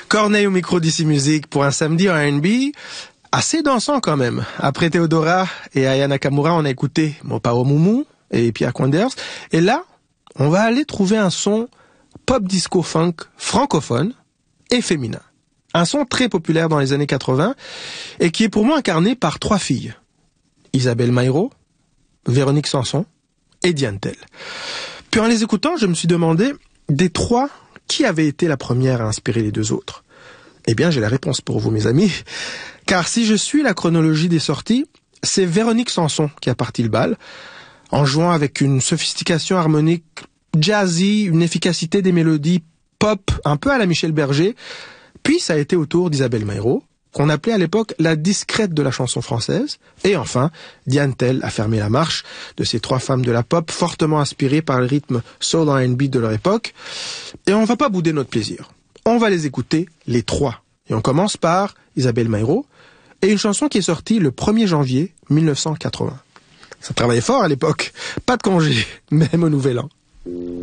Corneille au micro d'ici Musique pour un samedi en R&B, assez dansant quand même. Après Théodora et Aya Nakamura, on a écouté Mopao Mumu et Pierre Quanders. Et là, on va aller trouver un son pop disco funk francophone et féminin. Un son très populaire dans les années 80 et qui est pour moi incarné par 3 filles. Isabelle Maïro, Véronique Sanson et Diane Tell. Puis en les écoutant, je me suis demandé, des 3, qui avait été la première à inspirer les 2 autres? Eh bien, j'ai la réponse pour vous, mes amis. Car si je suis la chronologie des sorties, c'est Véronique Sanson qui a parti le bal, en jouant avec une sophistication harmonique jazzy, une efficacité des mélodies pop, un peu à la Michel Berger. Puis ça a été au tour d'Isabelle Maïro, qu'on appelait à l'époque la discrète de la chanson française. Et enfin, Diane Tell a fermé la marche de ces 3 femmes de la pop, fortement inspirées par le rythme soul R&B de leur époque. Et on va pas bouder notre plaisir. On va les écouter, les 3. Et on commence par Isabelle Maïro, et une chanson qui est sortie le 1er janvier 1980. Ça travaillait fort à l'époque. Pas de congé, même au Nouvel An.